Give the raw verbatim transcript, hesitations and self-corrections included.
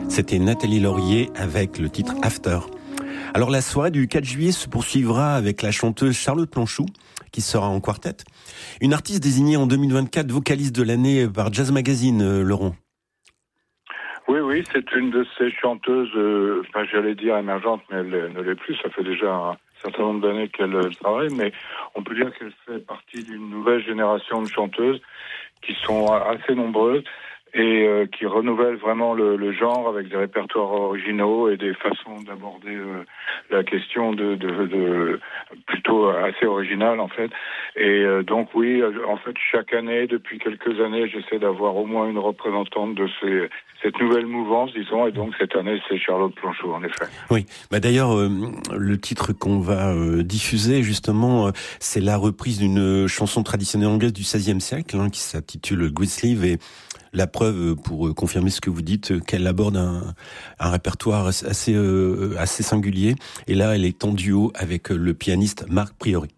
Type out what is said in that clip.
C'était Nathalie Laurier avec le titre After. Alors la soirée du quatre juillet se poursuivra avec la chanteuse Charlotte Planchou, qui sera en quartet. Une artiste désignée en deux mille vingt-quatre vocaliste de l'année par Jazz Magazine, euh, Laurent. Oui, oui, c'est une de ces chanteuses, euh, enfin, j'allais dire émergente, mais elle ne l'est plus. Ça fait déjà un certain nombre d'années qu'elle euh, travaille, mais on peut dire qu'elle fait partie d'une nouvelle génération de chanteuses qui sont assez nombreuses et euh, qui renouvellent vraiment le, le genre avec des répertoires originaux et des façons d'aborder euh, la question de, de, de plutôt assez originales en fait. Et euh, donc oui, en fait chaque année, depuis quelques années, j'essaie d'avoir au moins une représentante de ces, cette nouvelle mouvance, disons, et donc cette année c'est Charlotte Planchou en effet. Oui, bah d'ailleurs euh, le titre qu'on va euh, diffuser justement, euh, c'est la reprise d'une chanson traditionnelle anglaise du seizième siècle hein, qui s'intitule Greensleeve et la preuve, pour confirmer ce que vous dites, qu'elle aborde un, un répertoire assez, euh, assez singulier. Et là, elle est en duo avec le pianiste Marc Priori.